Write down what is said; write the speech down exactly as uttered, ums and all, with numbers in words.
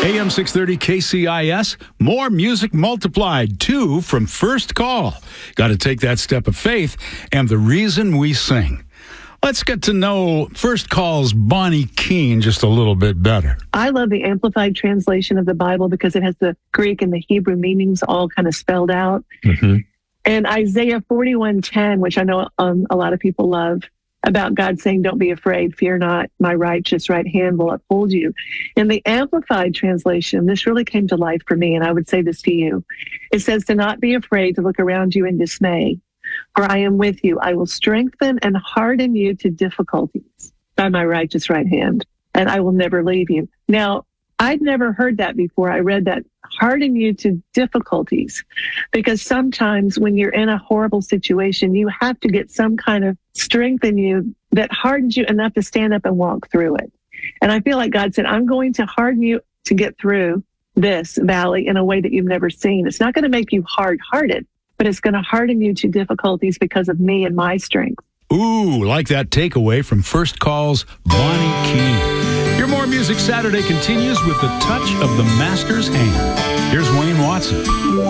A M six thirty K C I S, more music multiplied, two from First Call. Got to take that step of faith and the reason we sing. Let's get to know First Call's Bonnie Keene just a little bit better. I love the Amplified translation of the Bible because it has the Greek and the Hebrew meanings all kind of spelled out. Mm-hmm. And Isaiah forty-one ten, which I know um, a lot of people love, about God saying, don't be afraid, fear not, my righteous right hand will uphold you. In the Amplified translation, this really came to life for me, and I would say this to you. It says to not be afraid, to look around you in dismay, for I am with you. I will strengthen and harden you to difficulties by my righteous right hand, and I will never leave you. Now, I'd never heard that before. I read that, harden you to difficulties, because sometimes when you're in a horrible situation, you have to get some kind of strength in you that hardens you enough to stand up and walk through it. And I feel like God said, I'm going to harden you to get through this valley in a way that you've never seen. It's not going to make you hard-hearted, but it's going to harden you to difficulties because of me and my strength. Ooh, like that takeaway from First Call's Bonnie Keene. Your More Music Saturday continues with the touch of the Master's hand. Here's Wayne Watson.